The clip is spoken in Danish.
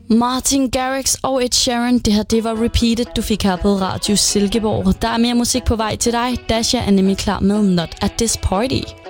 Martin Garrix og Ed Sheeran, det var Repeated, du fik her på Radio Silkeborg. Der er mere musik på vej til dig. Dasha er nemlig klar med Not At This Party.